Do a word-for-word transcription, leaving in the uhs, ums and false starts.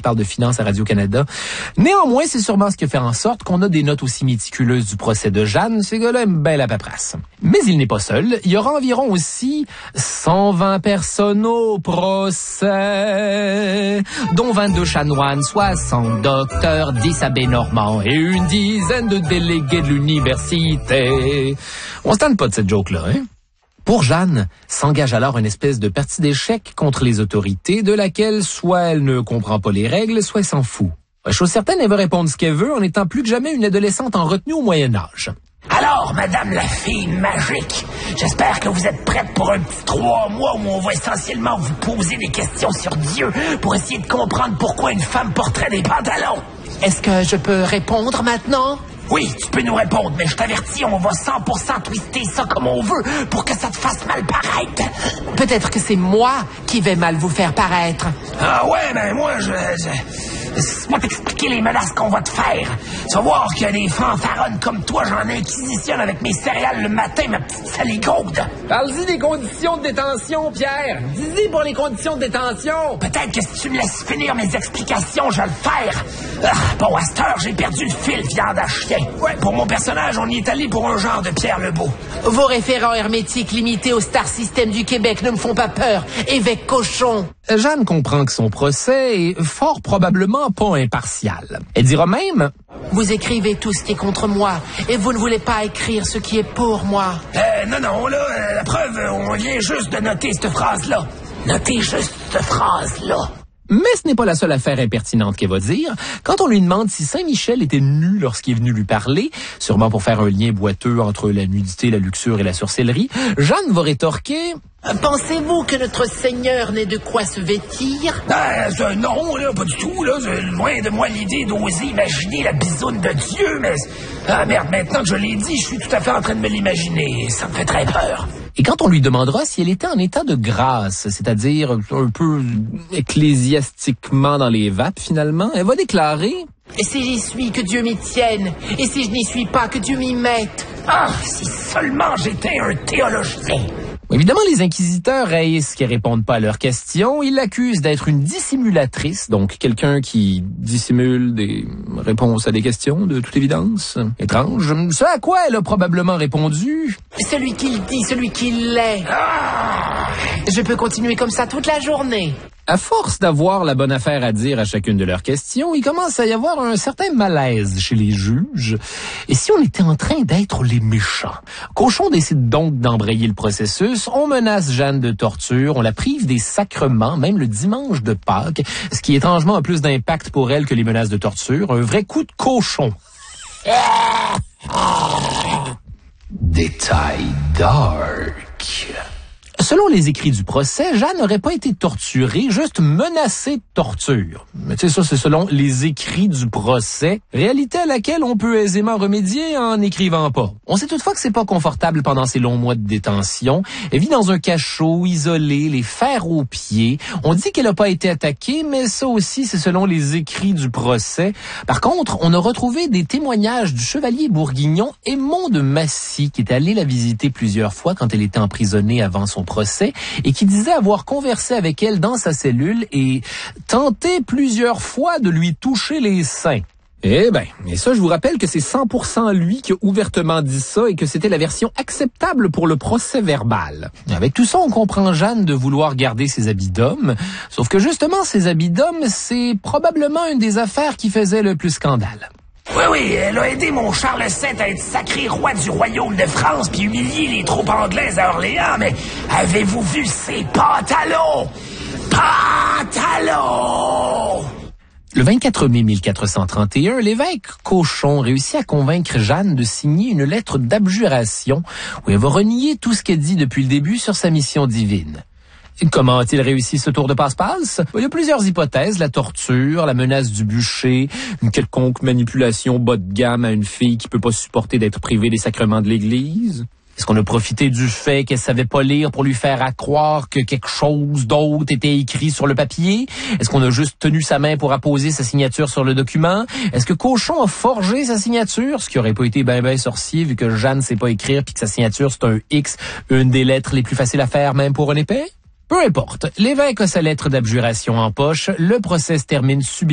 parle de finances à Radio-Canada. Néanmoins, c'est sûrement ce qui fait en sorte qu'on a des notes aussi méticuleuses du procès de Jeanne. Ces gars-là aiment bien la paperasse. Mais il n'est pas seul. Il y aura environ aussi cent vingt personnes au procès, dont vingt-deux chanoines, soixante docteurs, dix abbés normands et une dizaine de délégués de l'université. On se tente pas de cette joke-là, hein? Pour Jeanne, s'engage alors une espèce de partie d'échecs contre les autorités de laquelle soit elle ne comprend pas les règles, soit elle s'en fout. Chose certaine, elle va répondre ce qu'elle veut en étant plus que jamais une adolescente en retenue au Moyen-Âge. Alors, madame la fille magique, j'espère que vous êtes prête pour un petit trois mois où on va essentiellement vous poser des questions sur Dieu pour essayer de comprendre pourquoi une femme porterait des pantalons. Est-ce que je peux répondre maintenant? Oui, tu peux nous répondre, mais je t'avertis, on va cent pour cent twister ça comme on veut pour que ça te fasse mal paraître. Peut-être que c'est moi qui vais mal vous faire paraître. Ah ouais, ben moi, je... je... Laisse-moi t'expliquer les menaces qu'on va te faire. Tu vas voir qu'il y a des fanfarons comme toi, j'en inquisitionne avec mes céréales le matin, ma petite saligaude. Parle-y des conditions de détention, Pierre. Dis-y pour les conditions de détention. Peut-être que si tu me laisses finir mes explications, je vais le faire. Ah, bon, à cette heure, j'ai perdu le fil, viande à chien. Ouais, pour mon personnage, on y est allé pour un genre de Pierre Lebeau. Vos référents hermétiques limités au Star System du Québec ne me font pas peur, évêque cochon. Jeanne comprend que son procès est fort probablement pas impartial. Elle dira même... Vous écrivez tout ce qui est contre moi, et vous ne voulez pas écrire ce qui est pour moi. Euh, non, non, là, euh, la preuve, on vient juste de noter cette phrase-là. Notez juste cette phrase-là. Mais ce n'est pas la seule affaire impertinente qu'elle va dire. Quand on lui demande si Saint-Michel était nu lorsqu'il est venu lui parler, sûrement pour faire un lien boiteux entre la nudité, la luxure et la sorcellerie, Jeanne va rétorquer... Pensez-vous que notre Seigneur n'ait de quoi se vêtir? Ben, euh, non, là, pas du tout, là. C'est loin de moi l'idée d'oser imaginer la bisoune de Dieu, mais... Ah, merde, maintenant que je l'ai dit, je suis tout à fait en train de me l'imaginer. Ça me fait très peur. Et quand on lui demandera si elle était en état de grâce, c'est-à-dire un peu ecclésiastiquement dans les vapes, finalement, elle va déclarer... Et si j'y suis, que Dieu m'y tienne. Et si je n'y suis pas, que Dieu m'y mette. Ah, si seulement j'étais un théologien. Évidemment, les inquisiteurs haïssent qu'ils répondent pas à leurs questions. Ils l'accusent d'être une dissimulatrice, donc quelqu'un qui dissimule des réponses à des questions, de toute évidence. Étrange. Ce à quoi elle a probablement répondu... Celui qui le dit, celui qui l'est. Ah! Je peux continuer comme ça toute la journée. À force d'avoir la bonne affaire à dire à chacune de leurs questions, il commence à y avoir un certain malaise chez les juges. Et si on était en train d'être les méchants? Cochon décide donc d'embrayer le processus. On menace Jeanne de torture, on la prive des sacrements, même le dimanche de Pâques, ce qui étrangement a plus d'impact pour elle que les menaces de torture. Un vrai coup de cochon. Détail dark. Selon les écrits du procès, Jeanne n'aurait pas été torturée, juste menacée de torture. Mais tu sais, ça, c'est selon les écrits du procès, réalité à laquelle on peut aisément remédier en n'écrivant pas. On sait toutefois que c'est pas confortable pendant ces longs mois de détention. Elle vit dans un cachot, isolée, les fers aux pieds. On dit qu'elle n'a pas été attaquée, mais ça aussi, c'est selon les écrits du procès. Par contre, on a retrouvé des témoignages du chevalier bourguignon Aymon de Massy, qui est allé la visiter plusieurs fois quand elle était emprisonnée avant son procès et qui disait avoir conversé avec elle dans sa cellule et tenté plusieurs fois de lui toucher les seins. Eh ben, et ça, je vous rappelle que c'est cent pour cent lui qui a ouvertement dit ça et que c'était la version acceptable pour le procès verbal. Avec tout ça, on comprend Jeanne de vouloir garder ses habits d'homme, sauf que justement, ses habits d'homme, c'est probablement une des affaires qui faisait le plus scandale. Oui, oui, elle a aidé mon Charles sept à être sacré roi du royaume de France puis humilier les troupes anglaises à Orléans, mais avez-vous vu ses pantalons? Pantalons! Le vingt-quatre mai mille quatre cent trente et un, l'évêque Cochon réussit à convaincre Jeanne de signer une lettre d'abjuration où elle va renier tout ce qu'elle dit depuis le début sur sa mission divine. Comment a-t-il réussi ce tour de passe-passe? Il y a plusieurs hypothèses, la torture, la menace du bûcher, une quelconque manipulation bas de gamme à une fille qui peut pas supporter d'être privée des sacrements de l'Église. Est-ce qu'on a profité du fait qu'elle savait pas lire pour lui faire à croire que quelque chose d'autre était écrit sur le papier? Est-ce qu'on a juste tenu sa main pour apposer sa signature sur le document? Est-ce que Cochon a forgé sa signature? Ce qui aurait pas été ben ben sorcier vu que Jeanne sait pas écrire puis que sa signature c'est un X, une des lettres les plus faciles à faire même pour un épais? Peu importe, l'évêque a sa lettre d'abjuration en poche, le procès se termine subitement.